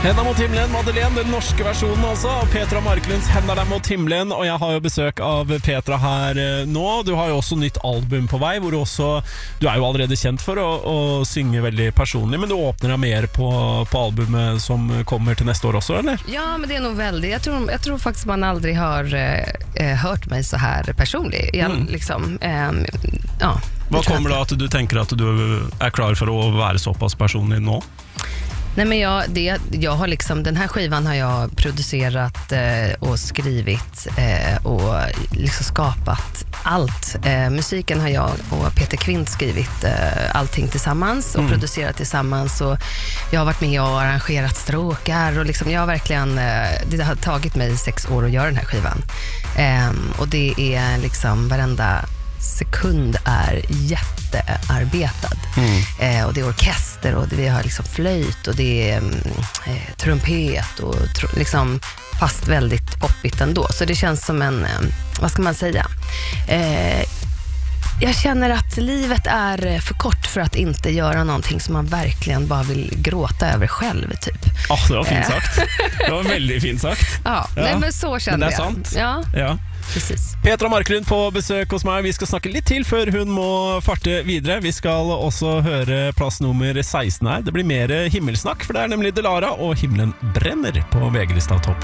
Hända mot himlen, Madeleine, den norske versjonen altså, av Petra Marklunds Hända dem mot himlen, og jeg har jo besøk av Petra her nå. Du har jo også nytt album på vei, hvor du også, du er jo allerede kjent for å synge veldig personlig, men du åpner deg mer på albumet som kommer til neste år også, eller? Ja, men det är nog väldigt, jag tror faktiskt man aldrig har hört mig så här personlig. Liksom, ja. Vad kommer då att du tänker att du är klar för att vara så pass personlig nu? Nej, men jag har liksom, den här skivan har jag producerat och skrivit och liksom skapat allt. Musiken har jag och Peter Kvint skrivit allting tillsammans och producerat tillsammans, och jag har varit med och arrangerat stråkar och liksom jag har verkligen, det har tagit mig 6 år att göra den här skivan. Och det är liksom varenda sekund är jättearbetad. Och det är orkester och vi har liksom flöjt och det är trumpet och liksom, fast väldigt poppigt ändå. Så det känns som en, vad ska man säga? Jag känner att livet är för kort för att inte göra någonting som man verkligen bara vill gråta över själv, typ. Ja, det var fint sagt. Det var väldigt fint sagt. Ja, nej, men så kände jag. Men det är sant. Ja. Precis. Petra Marklund på besøk hos meg. Vi skal snakke litt til før hun må farte videre. Vi skal også høre plass nummer 16 her. Det blir mer himmelsnakk, for det er nemlig Delara og Himmelen brenner på VG-lista Topp